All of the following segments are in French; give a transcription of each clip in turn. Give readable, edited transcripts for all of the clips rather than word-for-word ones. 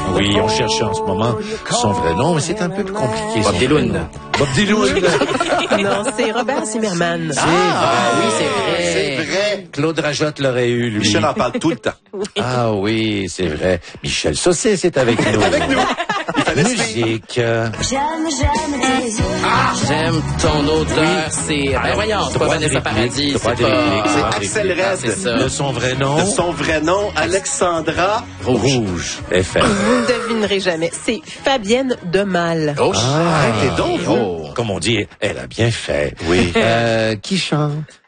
Oui, on cherche en ce moment son vrai nom, mais c'est un peu plus compliqué. Bob Dylan. Bob Dylan. Non, c'est Robert Zimmerman. Oui, c'est vrai. C'est vrai. Claude Rajotte l'aurait eu, lui. Michel en parle tout le temps. Ah oui, c'est vrai. Michel Saucisse est avec nous. Avec nous. Il fallait se dire. Musique. J'aime ton odeur. C'est... Ben voyons, c'est pas Vanessa Paradis. C'est pas... C'est Axel Red. C'est ça. De son vrai nom. De son vrai nom, Alexandra Rouge. FM. Vous ne devinerez jamais. C'est Fabienne Demal. Oh, arrêtez donc, vous. oh. Comme on dit, elle a bien fait. Oui. Qui chante?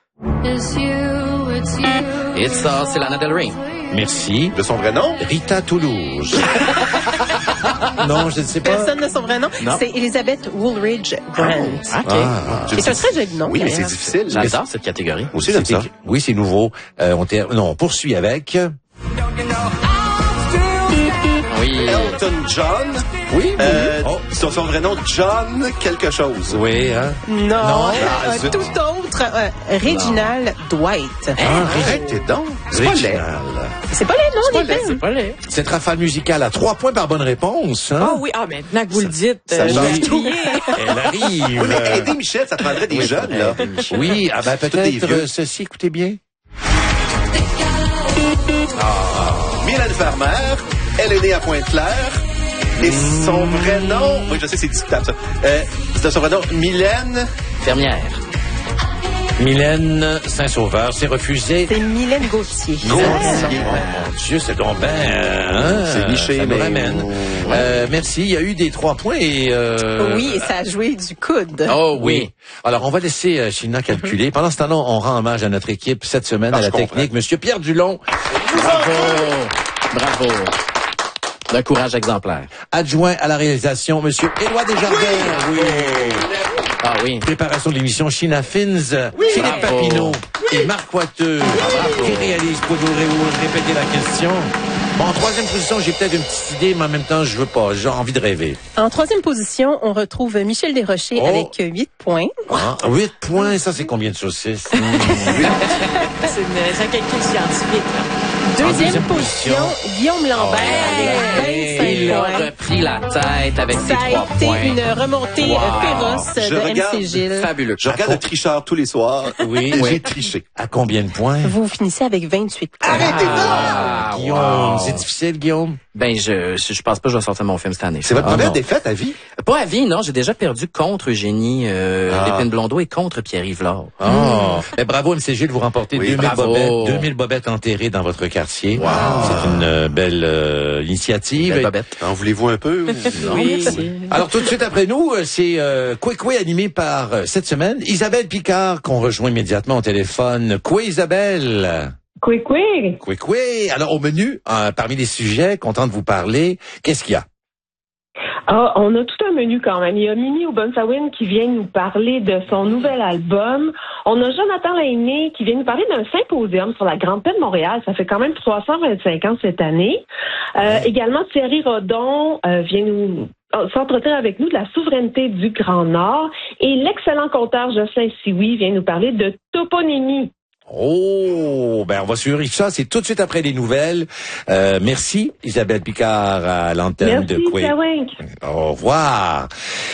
Et ça, c'est Lana Del Rey. Merci. De son vrai nom? Rita Toulouse. Non, je ne sais pas. Personne n'a son vrai nom. Non. C'est Elizabeth Woolridge Grant. OK. C'est un très joli nom. Oui, mais c'est d'ailleurs. difficile. J'adore cette catégorie. Aussi, j'aime ça. Oui, c'est nouveau. On poursuit avec... Oui. Elton John. Oui, Son vrai nom, John quelque chose. Oui, hein? Non, zut. tout autre. Reginald Dwight. Arrêtez donc. C'est pas laid. Original. C'est pas les noms, les C'est films. pas laid. Cette rafale musicale à 3 points par bonne réponse. Hein? Oh oui, maintenant que vous le dites, ça je change vais tout. crier. Elle arrive. Oui, mais aidez Michel, ça prendrait des jeunes, là. Oui, ah ben Tous des vieux. peut-être ceci, écoutez bien. Mylène Farmer, elle est née à Pointe-Claire. Et son vrai nom, oui, je sais que c'est discutable, ça. C'est son vrai nom, Mylène. Fermière. Mylène Saint-Sauveur s'est refusée. C'est Mylène Gauthier. Oh mon Dieu, c'est donc ben, hein, C'est niché, ça nous mais- ramène. Merci, il y a eu des 3 points et... Oui, et ça a joué du coude. Oh Oui. oui. Alors, on va laisser China calculer. Pendant ce temps-là, on rend hommage à notre équipe cette semaine à la je comprends. technique. Monsieur Pierre Dulon, Bravo. D'un courage exemplaire. adjoint à la réalisation. Monsieur Éloi Desjardins. Oui. Ah oui. Préparation de l'émission China Fins. Philippe Bravo. Papineau et Marc Poiteux qui réalisent pour vous répéter la question. Bon, en 3e position, j'ai peut-être une petite idée, mais en même temps, je veux pas. J'ai envie de rêver. En 3e position, on retrouve Michel Desrochers Oh. avec 8 points. Hein? 8 points, ça, c'est combien de saucisses? C'est un calcul scientifique. Deuxième deuxième position, position, Guillaume Lambert ouais. avec Il 25 a points. repris la tête avec ses Ça a 3 été points. une remontée Wow. féroce Je de regarde. MC Gilles. Fabuleux. Je regarde le tricheur tous les soirs. Oui. J'ai triché. À combien de points? Vous finissez avec 28 points. Arrêtez Ah, Guillaume, wow. c'est difficile, Guillaume? Ben, je pense pas que je vais sortir mon film cette année. C'est votre Ah, première non. défaite à vie? Pas à vie, non. J'ai déjà perdu contre Eugénie Lépine Blondeau et contre Pierre-Yves Laure. Oh. Mais bravo, MC Gilles, vous remportez Oui, 2000 bravo. bobettes, 2000 bobettes enterrées dans votre quartier. Wow. C'est une belle initiative. Belle bobette. En voulez-vous un peu? Oui. Alors, tout de suite après nous, c'est Coué animé par, cette semaine, Isabelle Picard, qu'on rejoint immédiatement au téléphone. Coué, Isabelle. Coué. Coué. Alors, au menu, parmi les sujets, content de vous parler, qu'est-ce qu'il y a? Ah, on a tout un menu quand même. Il y a Mimi Obunsawin qui vient nous parler de son nouvel album. On a Jonathan Lainé qui vient nous parler d'un symposium sur la Grande Paix de Montréal. Ça fait quand même 325 ans cette année. Également, Thierry Rodon vient nous s'entretenir avec nous de la souveraineté du Grand Nord. Et l'excellent conteur Jocelyn Sioui vient nous parler de toponymie. Oh, ben on va suivre ça, c'est tout de suite après les nouvelles. Merci Isabelle Picard à l'antenne de Merci, Coué. Kawink. Au revoir.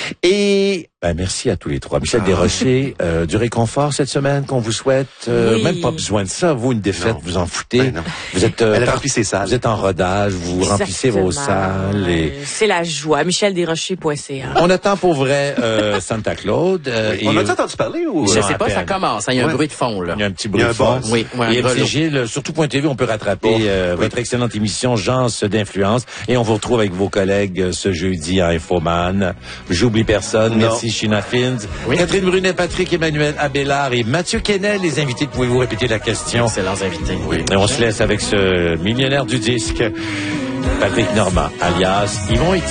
Et ben merci à tous les trois. Michel Desrochers, du réconfort cette semaine qu'on vous souhaite. Oui. Même pas besoin de ça. Vous, une défaite, Non. vous en foutez. Ben non. Vous êtes Elle remplit ses salles. Vous êtes en rodage, vous remplissez vos Exactement. salles. Et C'est la joie. MichelDesrochers.ca. on attend pour vrai Santa Claude. Et On a-tu entendu parler ou? Je non, sais à pas, peine. ça commence. Il y a un Ouais. bruit de fond, là. il y a un petit Il y bruit a de un fond. buzz. Oui, ouais, Et un MC grelot. Gilles, sur tout.tv, on peut rattraper votre excellente émission Gens d'influence. Et on vous retrouve avec vos collègues ce jeudi à Infoman. J'oublie personne. Non. Merci China Fins. Oui. Catherine Brunet, Patrick Emmanuel Abélard et Mathieu Quesnel, les invités. Pouvez-vous répéter la question? Excellents invités. Oui. Et on se laisse avec ce millionnaire du disque, Patrick Normand, alias Yvon Etienne.